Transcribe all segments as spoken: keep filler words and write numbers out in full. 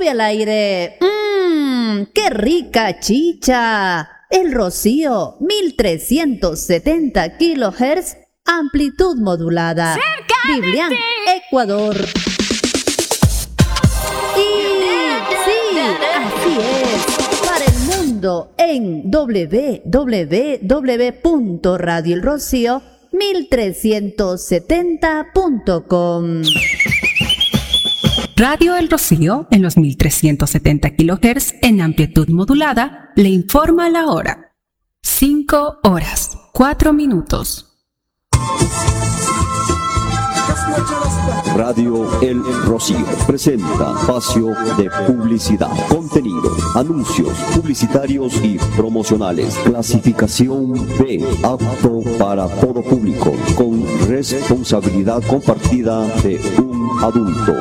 sube al aire. Mmm, qué rica chicha. El Rocío, mil trescientos setenta kilohertz, amplitud modulada. ¡Cerca Biblián, de ti! Ecuador. Y sí, así es. Para el mundo en doble u doble u doble u punto radio el rocío mil trescientos setenta punto com. Radio El Rocío, en los mil trescientos setenta kilohertz en amplitud modulada, le informa la hora. cinco horas, cuatro minutos. Radio El Rocío presenta espacio de publicidad, contenido, anuncios publicitarios y promocionales. Clasificación B, apto para todo público, con responsabilidad compartida de un adulto.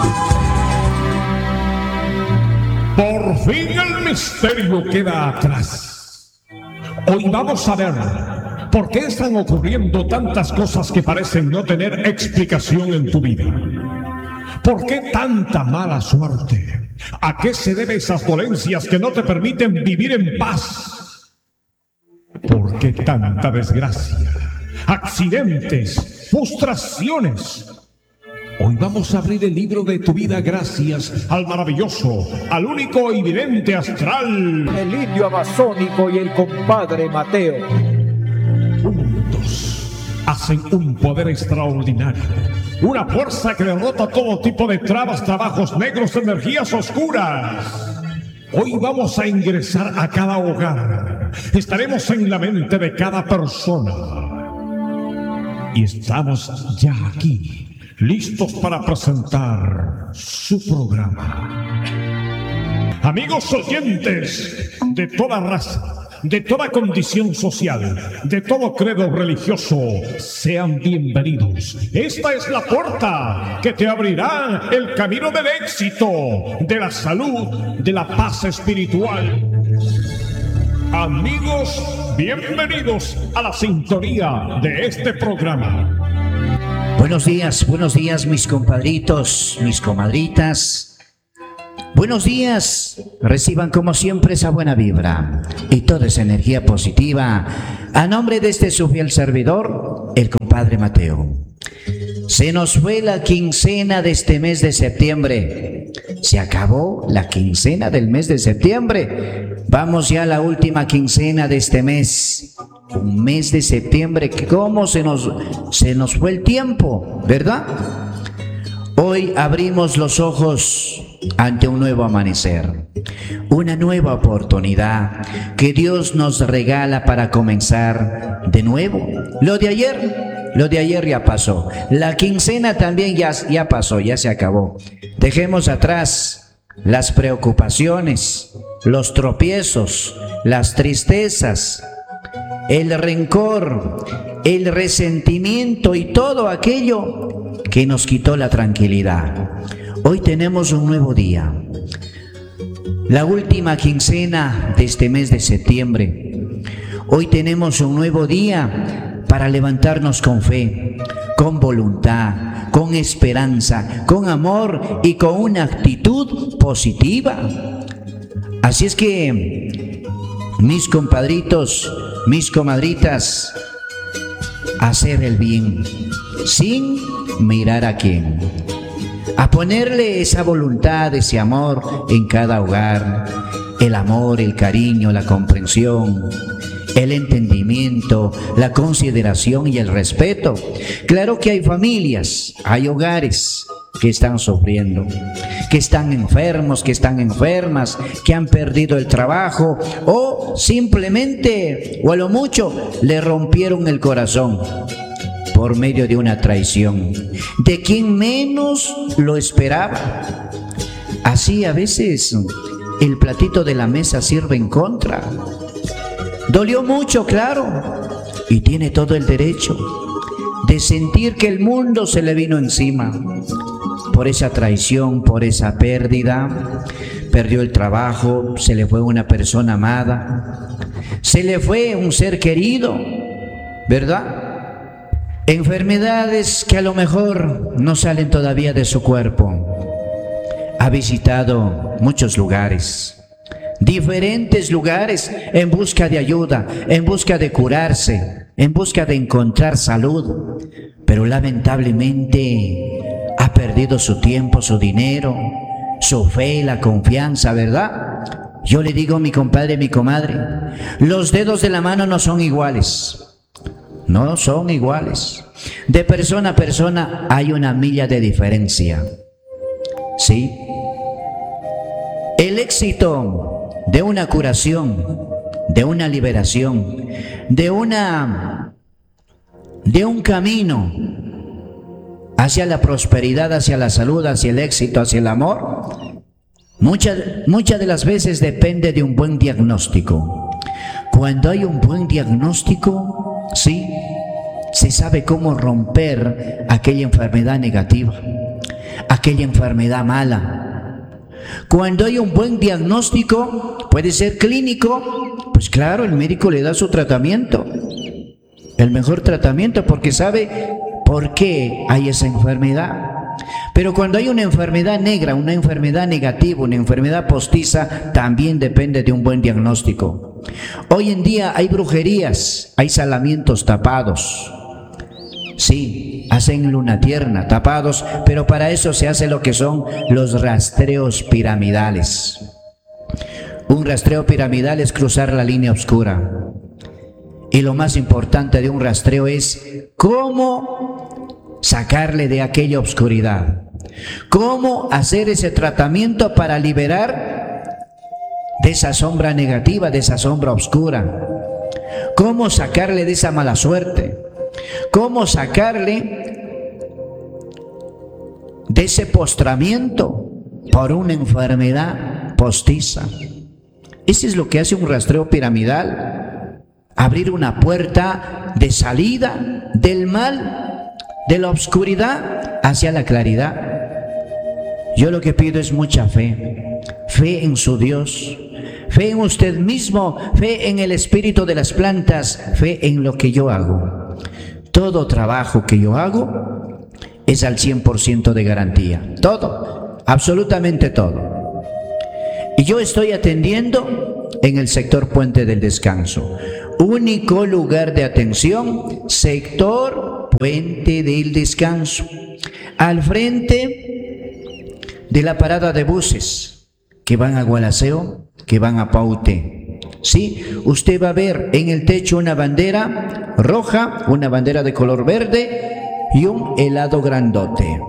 Por fin el misterio queda atrás. Hoy vamos a ver por qué están ocurriendo tantas cosas que parecen no tener explicación en tu vida. ¿Por qué tanta mala suerte? ¿A qué se deben esas dolencias que no te permiten vivir en paz? ¿Por qué tanta desgracia? Accidentes, frustraciones. Hoy vamos a abrir el libro de tu vida gracias al maravilloso, al único y vidente astral, el indio amazónico y el compadre Mateo. Juntos hacen un poder extraordinario, una fuerza que derrota todo tipo de trabas, trabajos negros, energías oscuras. Hoy vamos a ingresar a cada hogar, estaremos en la mente de cada persona y estamos ya aquí, listos para presentar su programa. Amigos oyentes de toda raza, de toda condición social, de todo credo religioso, sean bienvenidos. Esta es la puerta que te abrirá el camino del éxito, de la salud, de la paz espiritual. Amigos, bienvenidos a la sintonía de este programa. Buenos días, buenos días mis compadritos, mis comadritas. Buenos días, reciban como siempre esa buena vibra y toda esa energía positiva a nombre de este su fiel servidor, el compadre Mateo. Se nos fue la quincena de este mes de septiembre. Se acabó la quincena del mes de septiembre. Vamos ya a la última quincena de este mes. Un mes de septiembre, ¿cómo se nos, se nos fue el tiempo, verdad? Hoy abrimos los ojos ante un nuevo amanecer, una nueva oportunidad que Dios nos regala para comenzar de nuevo. Lo de ayer, lo de ayer ya pasó. La quincena también ya, ya pasó, ya se acabó. Dejemos atrás las preocupaciones, los tropiezos, las tristezas, el rencor, el resentimiento y todo aquello que nos quitó la tranquilidad. Hoy tenemos un nuevo día, la última quincena de este mes de septiembre. Hoy tenemos un nuevo día para levantarnos con fe, con voluntad, con esperanza, con amor y con una actitud positiva. Así es que, mis compadritos, mis comadritas, hacer el bien sin mirar a quién, a ponerle esa voluntad, ese amor en cada hogar, el amor, el cariño, la comprensión, el entendimiento, la consideración y el respeto. Claro que hay familias, hay hogares que están sufriendo, que están enfermos, que están enfermas, que han perdido el trabajo o simplemente, o a lo mucho, le rompieron el corazón por medio de una traición de quien menos lo esperaba. Así a veces el platito de la mesa sirve en contra. Dolió mucho, claro, y tiene todo el derecho de sentir que el mundo se le vino encima por esa traición, por esa pérdida. Perdió el trabajo, se le fue una persona amada, se le fue un ser querido, ¿verdad? Enfermedades que a lo mejor no salen todavía de su cuerpo. ha visitado muchos lugares, diferentes lugares, en busca de ayuda, en busca de curarse, en busca de encontrar salud, pero lamentablemente ha perdido su tiempo, su dinero, su fe, la confianza, ¿verdad? Yo le digo a mi compadre, mi comadre, los dedos de la mano no son iguales. No son iguales. De persona a persona hay una milla de diferencia. ¿Sí? El éxito de una curación, de una liberación, de una de un camino hacia la prosperidad, hacia la salud, hacia el éxito, hacia el amor, muchas muchas de las veces depende de un buen diagnóstico. Cuando hay un buen diagnóstico, sí, se sabe cómo romper aquella enfermedad negativa, aquella enfermedad mala. Cuando hay un buen diagnóstico, puede ser clínico, pues claro, el médico le da su tratamiento, el mejor tratamiento, porque sabe por qué hay esa enfermedad. Pero cuando hay una enfermedad negra, una enfermedad negativa, una enfermedad postiza, también depende de un buen diagnóstico. Hoy en día hay brujerías, hay salamientos tapados. Sí, hacen luna tierna, tapados, pero para eso se hace lo que son los rastreos piramidales. Un rastreo piramidal es cruzar la línea oscura. Y lo más importante de un rastreo es cómo sacarle de aquella oscuridad. Cómo hacer ese tratamiento para liberar de esa sombra negativa, de esa sombra oscura. Cómo sacarle de esa mala suerte. Cómo sacarle de ese postramiento por una enfermedad postiza. Eso es lo que hace un rastreo piramidal. Abrir una puerta de salida del mal, de la oscuridad hacia la claridad. Yo lo que pido es mucha fe, fe en su Dios, fe en usted mismo, fe en el espíritu de las plantas, fe en lo que yo hago. Todo trabajo que yo hago es al cien por ciento de garantía, todo, absolutamente todo. Y yo estoy atendiendo en el sector Puente del Descanso. Único lugar de atención, sector Puente del Descanso. Al frente de la parada de buses que van a Gualaceo, que van a Paute. Sí, usted va a ver en el techo una bandera roja, una bandera de color verde y un helado grandote.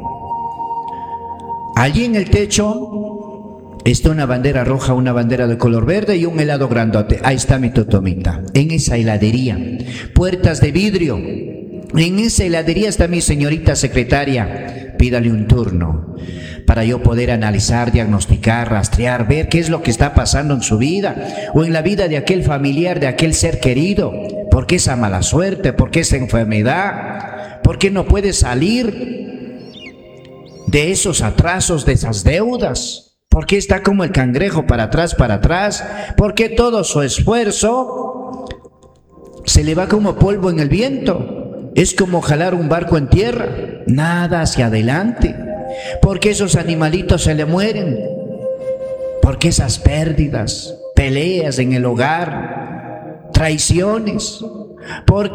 Allí en el techo está una bandera roja, una bandera de color verde y un helado grandote. Ahí está mi totomita, en esa heladería. Puertas de vidrio. En esa heladería está mi señorita secretaria. Pídale un turno para yo poder analizar, diagnosticar, rastrear, ver qué es lo que está pasando en su vida o en la vida de aquel familiar, de aquel ser querido. ¿Por qué esa mala suerte? ¿Por qué esa enfermedad? ¿Por qué no puede salir de esos atrasos, de esas deudas? ¿Por qué está como el cangrejo para atrás, para atrás? ¿Por qué todo su esfuerzo se le va como polvo en el viento? Es como jalar un barco en tierra, nada hacia adelante. ¿Por qué esos animalitos se le mueren? ¿Por qué esas pérdidas, peleas en el hogar, traiciones? ¿Por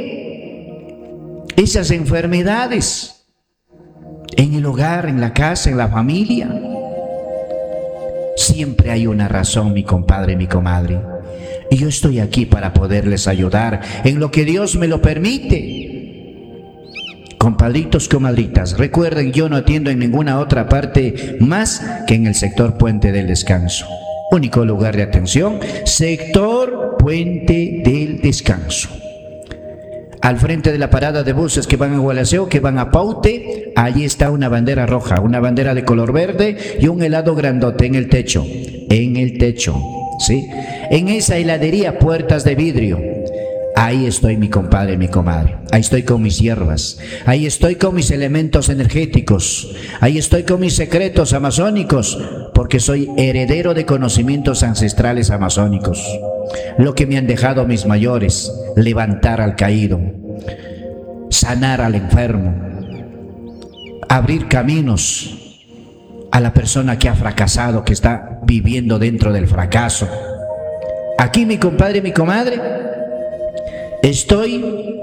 qué esas enfermedades en el hogar, en la casa, en la familia? Siempre hay una razón, mi compadre, mi comadre. Y yo estoy aquí para poderles ayudar en lo que Dios me lo permite. Compadritos, comadritas, recuerden, yo no atiendo en ninguna otra parte más que en el sector Puente del Descanso. Único lugar de atención, sector Puente del Descanso. Al frente de la parada de buses que van a Gualaceo, que van a Paute, allí está una bandera roja, una bandera de color verde y un helado grandote en el techo, en el techo, ¿sí? En esa heladería, puertas de vidrio. Ahí estoy, mi compadre, mi comadre. Ahí estoy con mis hierbas. Ahí estoy con mis elementos energéticos. Ahí estoy con mis secretos amazónicos, porque soy heredero de conocimientos ancestrales amazónicos. Lo que me han dejado mis mayores: levantar al caído, sanar al enfermo, abrir caminos, a la persona que ha fracasado, que está viviendo dentro del fracaso. Aquí, mi compadre, mi comadre, estoy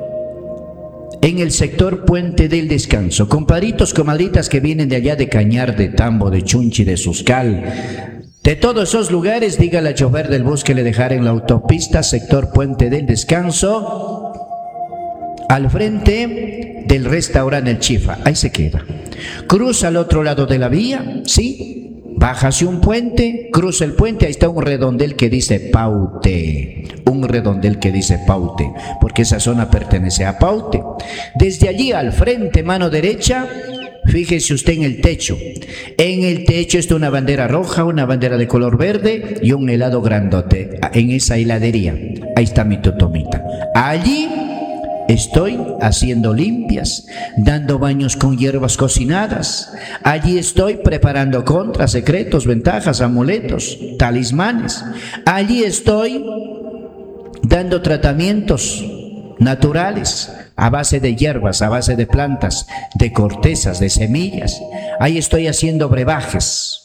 en el sector Puente del Descanso. Compadritos, comadritas que vienen de allá de Cañar, de Tambo, de Chunchi, de Suscal, de todos esos lugares, dígale al chofer del bus que le dejara en la autopista, sector Puente del Descanso, al frente del restaurante El Chifa. Ahí se queda. Cruza al otro lado de la vía, ¿sí? Bájase un puente, cruza el puente, ahí está un redondel que dice Paute. Un redondel que dice Paute, porque esa zona pertenece a Paute. Desde allí al frente, mano derecha, fíjese usted en el techo. En el techo está una bandera roja, una bandera de color verde y un helado grandote. En esa heladería, ahí está mi totomita. Allí estoy haciendo limpias, dando baños con hierbas cocinadas. Allí estoy preparando contras, secretos, ventajas, amuletos, talismanes. Allí estoy dando tratamientos naturales a base de hierbas, a base de plantas, de cortezas, de semillas. Ahí estoy haciendo brebajes.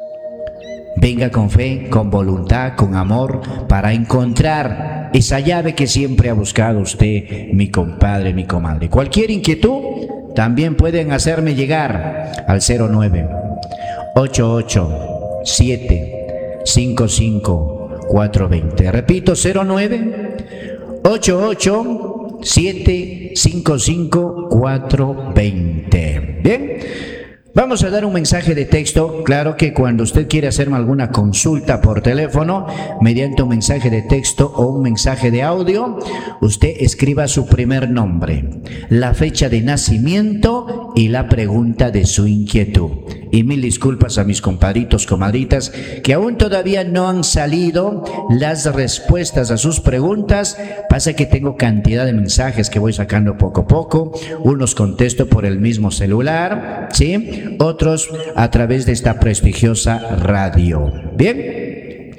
Venga con fe, con voluntad, con amor, para encontrar esa llave que siempre ha buscado usted, mi compadre, mi comadre. Cualquier inquietud, también pueden hacerme llegar al cero nueve ocho ocho siete cinco cinco cuatro dos cero. Repito, cero nueve ocho ocho siete cinco cinco cuatro dos cero. Bien. Vamos a dar un mensaje de texto. Claro que cuando usted quiere hacerme alguna consulta por teléfono, mediante un mensaje de texto o un mensaje de audio, usted escriba su primer nombre, la fecha de nacimiento y la pregunta de su inquietud. Y mil disculpas a mis compadritos, comadritas, que aún todavía no han salido las respuestas a sus preguntas. Pasa que tengo cantidad de mensajes que voy sacando poco a poco. Unos contesto por el mismo celular, ¿sí? Otros a través de esta prestigiosa radio. Bien,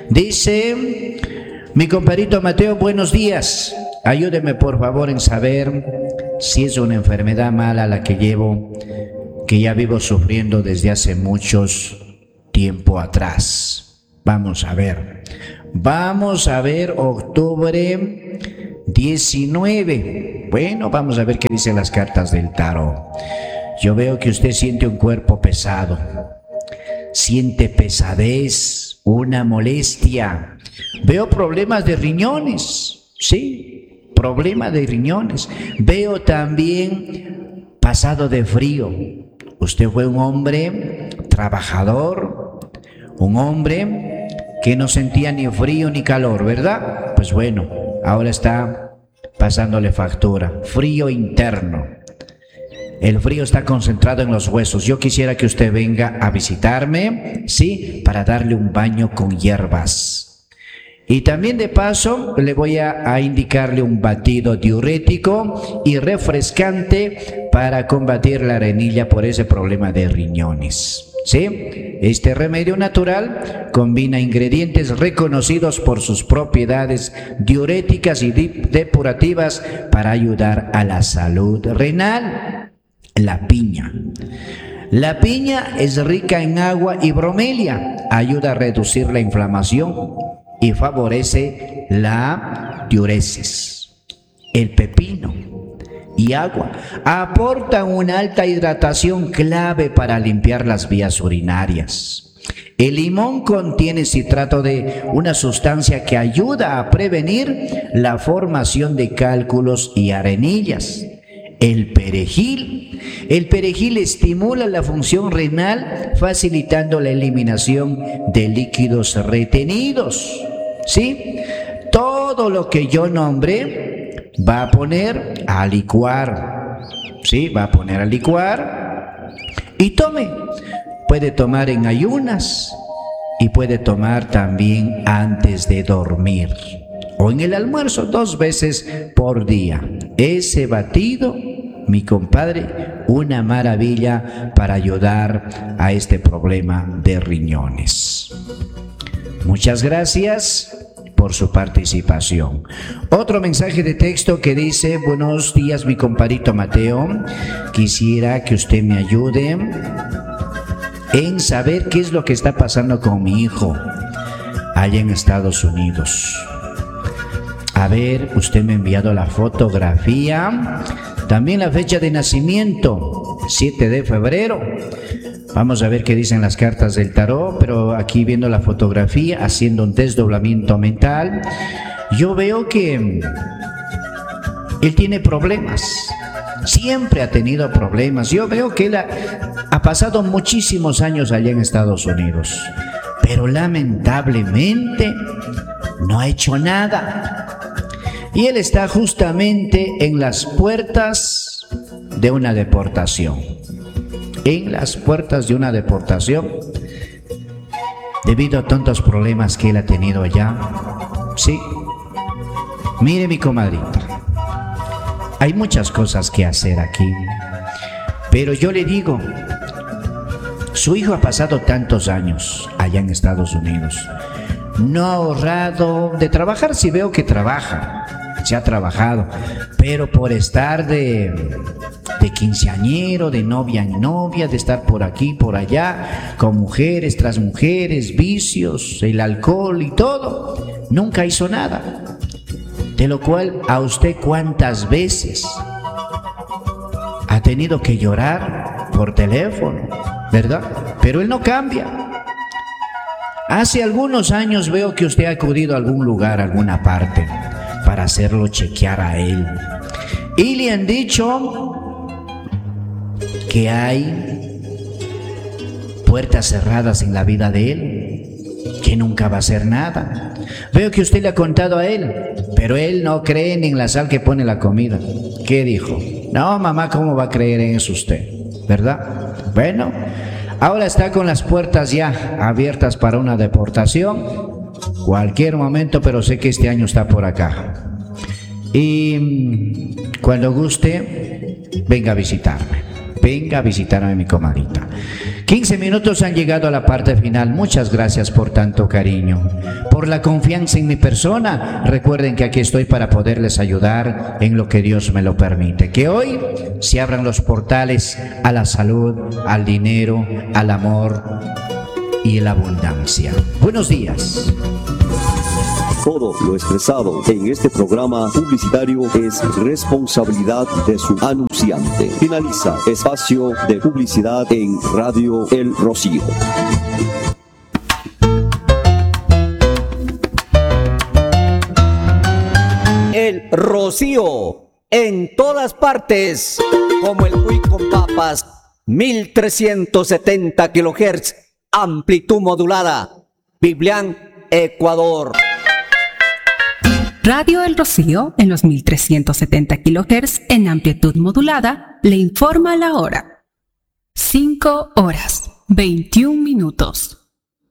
dice mi compadrito Mateo, buenos días, ayúdeme por favor en saber si es una enfermedad mala la que llevo, que ya vivo sufriendo desde hace muchos tiempo atrás. Vamos a ver, vamos a ver octubre diecinueve. Bueno, vamos a ver qué dicen las cartas del tarot. Yo veo que usted siente un cuerpo pesado, siente pesadez, una molestia. Veo problemas de riñones, sí, problema de riñones. Veo también pasado de frío. Usted fue un hombre trabajador, un hombre que no sentía ni frío ni calor, ¿verdad? Pues bueno, ahora está pasándole factura, frío interno. El frío está concentrado en los huesos. Yo quisiera que usted venga a visitarme, sí, para darle un baño con hierbas. Y también de paso le voy a, a indicarle un batido diurético y refrescante para combatir la arenilla por ese problema de riñones. ¿Sí? Este remedio natural combina ingredientes reconocidos por sus propiedades diuréticas y depurativas para ayudar a la salud renal. La piña. La piña es rica en agua y bromelia, ayuda a reducir la inflamación y favorece la diuresis. El pepino y agua aportan una alta hidratación clave para limpiar las vías urinarias. El limón contiene citrato de una sustancia que ayuda a prevenir la formación de cálculos y arenillas. El perejil. El perejil estimula la función renal, facilitando la eliminación de líquidos retenidos. ¿Sí? Todo lo que yo nombré va a poner a licuar. ¿Sí? Va a poner a licuar. Y tome. Puede tomar en ayunas y puede tomar también antes de dormir o en el almuerzo dos veces por día. Ese batido, mi compadre, una maravilla para ayudar a este problema de riñones. Muchas gracias por su participación. Otro mensaje de texto que dice: buenos días, mi compadrito Mateo, quisiera que usted me ayude en saber qué es lo que está pasando con mi hijo allá en Estados Unidos. A ver, usted me ha enviado la fotografía, también la fecha de nacimiento, siete de febrero. Vamos a ver qué dicen las cartas del tarot, pero aquí viendo la fotografía, haciendo un desdoblamiento mental, yo veo que él tiene problemas. Siempre ha tenido problemas. Yo veo que él ha, ha pasado muchísimos años allá en Estados Unidos, pero lamentablemente no ha hecho nada. Y él está justamente en las puertas de una deportación. En las puertas de una deportación, debido a tantos problemas que él ha tenido allá. Sí. Mire, mi comadrita, hay muchas cosas que hacer aquí, pero yo le digo, su hijo ha pasado tantos años allá en Estados Unidos, no ha ahorrado de trabajar. Si veo que trabaja, se ha trabajado, pero por estar de, de quinceañero, de novia en novia, de estar por aquí, por allá, con mujeres tras mujeres, vicios, el alcohol y todo, nunca hizo nada. De lo cual, a usted cuántas veces ha tenido que llorar por teléfono, ¿verdad? Pero él no cambia. Hace algunos años veo que usted ha acudido a algún lugar, a alguna parte, para hacerlo chequear a él. Y le han dicho que hay puertas cerradas en la vida de él, que nunca va a hacer nada. Veo que usted le ha contado a él, pero él no cree ni en la sal que pone la comida. ¿Qué dijo? No, mamá, ¿cómo va a creer en eso usted? ¿Verdad? Bueno, ahora está con las puertas ya abiertas para una deportación. Cualquier momento, pero sé que este año está por acá. Y cuando guste, venga a visitarme. Venga a visitarme, mi comadita. quince minutos han llegado a la parte final. Muchas gracias por tanto cariño, por la confianza en mi persona. Recuerden que aquí estoy para poderles ayudar en lo que Dios me lo permite. Que hoy se abran los portales a la salud, al dinero, al amor y la abundancia. Buenos días. Todo lo expresado en este programa publicitario es responsabilidad de su anunciante. Finaliza espacio de publicidad en Radio El Rocío. El Rocío, en todas partes, como el cuy con papas, mil trescientos setenta kilohertz, amplitud modulada, Biblián, Ecuador. Radio El Rocío, en los mil trescientos setenta kilohertz en amplitud modulada, le informa la hora. cinco horas, veintiún minutos.